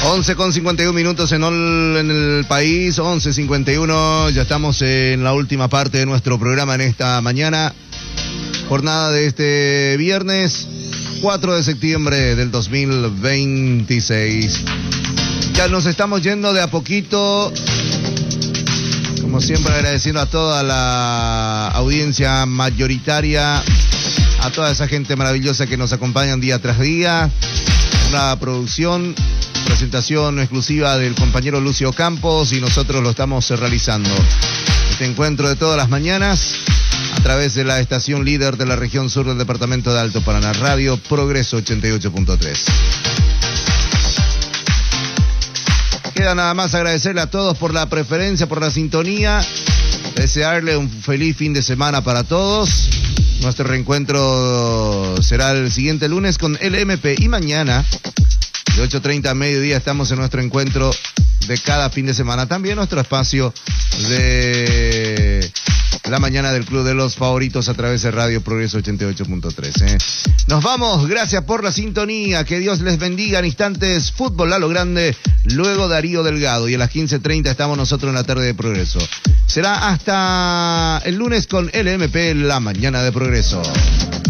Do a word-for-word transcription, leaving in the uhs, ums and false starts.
once con cincuenta y uno minutos en, all, en el país, once cincuenta y uno, ya estamos en la última parte de nuestro programa en esta mañana, jornada de este viernes cuatro de septiembre del dos mil veintiséis. Ya nos estamos yendo de a poquito, como siempre agradeciendo a toda la audiencia mayoritaria, a toda esa gente maravillosa que nos acompañan día tras día. Una producción, presentación exclusiva del compañero Lucio Campos y nosotros lo estamos realizando. Este encuentro de todas las mañanas a través de la estación líder de la región sur del departamento de Alto Paraná, Radio Progreso ochenta y ocho punto tres. Queda nada más agradecerle a todos por la preferencia, por la sintonía, desearle un feliz fin de semana para todos. Nuestro reencuentro será el siguiente lunes con L M P y mañana de ocho treinta a mediodía estamos en nuestro encuentro de cada fin de semana. También nuestro espacio de la mañana del Club de los Favoritos a través de Radio Progreso ochenta y ocho punto tres. ¿eh? Nos vamos, gracias por la sintonía, que Dios les bendiga. En instantes, fútbol a lo grande, luego Darío Delgado, y a las quince treinta estamos nosotros en la tarde de Progreso. Será hasta el lunes con L M P, la mañana de Progreso.